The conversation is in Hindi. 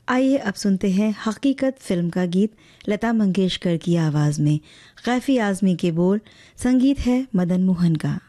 आइए अब सुनते हैं हकीकत फिल्म का गीत लता मंगेशकर की आवाज़ में। कैफी आज़मी के बोल, संगीत है मदन मोहन का।